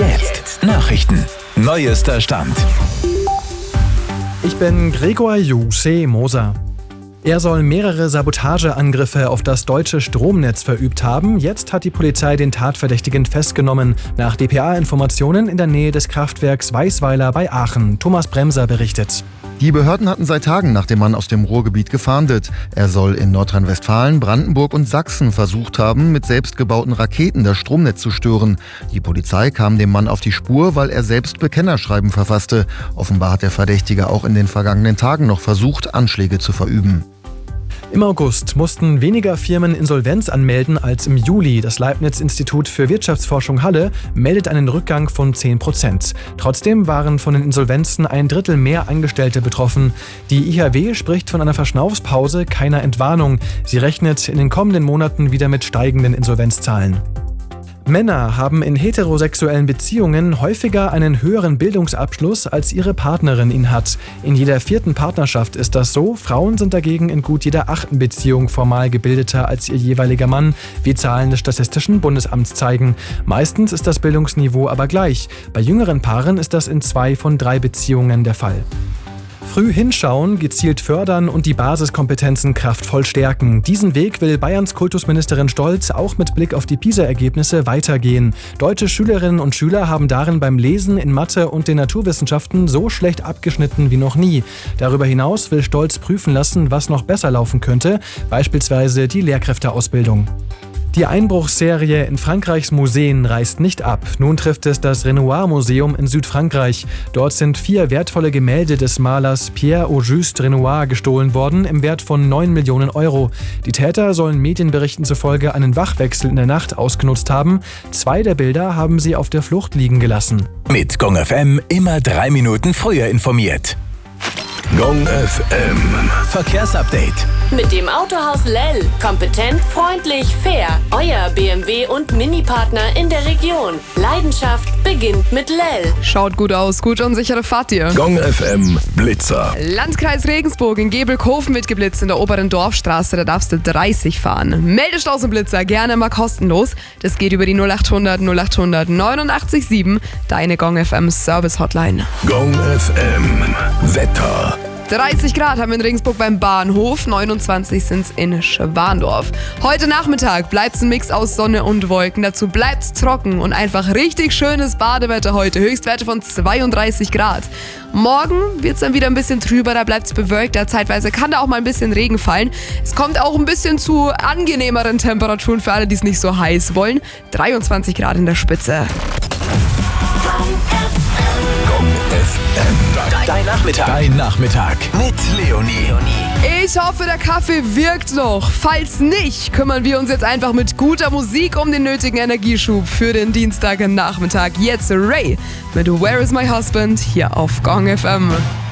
Jetzt Nachrichten. Neuester Stand. Ich bin Gregor Juse Moser. Er soll mehrere Sabotageangriffe auf das deutsche Stromnetz verübt haben. Jetzt hat die Polizei den Tatverdächtigen festgenommen. Nach dpa-Informationen in der Nähe des Kraftwerks Weißweiler bei Aachen. Thomas Bremser berichtet. Die Behörden hatten seit Tagen nach dem Mann aus dem Ruhrgebiet gefahndet. Er soll in Nordrhein-Westfalen, Brandenburg und Sachsen versucht haben, mit selbstgebauten Raketen das Stromnetz zu stören. Die Polizei kam dem Mann auf die Spur, weil er selbst Bekennerschreiben verfasste. Offenbar hat der Verdächtige auch in den vergangenen Tagen noch versucht, Anschläge zu verüben. Im August mussten weniger Firmen Insolvenz anmelden als im Juli. Das Leibniz-Institut für Wirtschaftsforschung Halle meldet einen Rückgang von 10%. Trotzdem waren von den Insolvenzen 1/3 mehr Angestellte betroffen. Die IHW spricht von einer Verschnaufspause, keiner Entwarnung. Sie rechnet in den kommenden Monaten wieder mit steigenden Insolvenzzahlen. Männer haben in heterosexuellen Beziehungen häufiger einen höheren Bildungsabschluss, als ihre Partnerin ihn hat. In jeder 4. Partnerschaft ist das so. Frauen sind dagegen in gut jeder 8. Beziehung formal gebildeter als ihr jeweiliger Mann, wie Zahlen des Statistischen Bundesamts zeigen. Meistens ist das Bildungsniveau aber gleich. Bei jüngeren Paaren ist das in 2 von 3 Beziehungen der Fall. Früh hinschauen, gezielt fördern und die Basiskompetenzen kraftvoll stärken. Diesen Weg will Bayerns Kultusministerin Stolz auch mit Blick auf die PISA-Ergebnisse weitergehen. Deutsche Schülerinnen und Schüler haben darin beim Lesen in Mathe und den Naturwissenschaften so schlecht abgeschnitten wie noch nie. Darüber hinaus will Stolz prüfen lassen, was noch besser laufen könnte, beispielsweise die Lehrkräfteausbildung. Die Einbruchsserie in Frankreichs Museen reißt nicht ab. Nun trifft es das Renoir-Museum in Südfrankreich. Dort sind 4 wertvolle Gemälde des Malers Pierre-Auguste Renoir gestohlen worden im Wert von 9 Millionen Euro. Die Täter sollen Medienberichten zufolge einen Wachwechsel in der Nacht ausgenutzt haben. 2 der Bilder haben sie auf der Flucht liegen gelassen. Mit Gong FM immer 3 Minuten früher informiert. Gong FM Verkehrsupdate. Mit dem Autohaus Lell. Kompetent, freundlich, fair. Euer BMW und Mini-Partner in der Region. Leidenschaft beginnt mit Lell. Schaut gut aus, gute und sichere Fahrt dir. Gong FM Blitzer. Landkreis Regensburg in Gebelkofen mit geblitzt in der oberen Dorfstraße, da darfst du 30 fahren. Meldestaus und Blitzer gerne mal kostenlos. Das geht über die 0800 0800 89 7, deine Gong FM Service Hotline. Gong FM Wetter. 30 Grad haben wir in Regensburg beim Bahnhof, 29 sind's in Schwandorf. Heute Nachmittag bleibt's ein Mix aus Sonne und Wolken. Dazu bleibt's trocken und einfach richtig schönes Badewetter heute. Höchstwerte von 32 Grad. Morgen wird's dann wieder ein bisschen trüber, da bleibt's bewölkt. Zeitweise kann da auch mal ein bisschen Regen fallen. Es kommt auch ein bisschen zu angenehmeren Temperaturen für alle, die es nicht so heiß wollen. 23 Grad in der Spitze. Dein Nachmittag mit Leonie. Ich hoffe, der Kaffee wirkt noch. Falls nicht, kümmern wir uns jetzt einfach mit guter Musik um den nötigen Energieschub für den Dienstagnachmittag. Jetzt Ray mit Where is my husband hier auf Gong FM.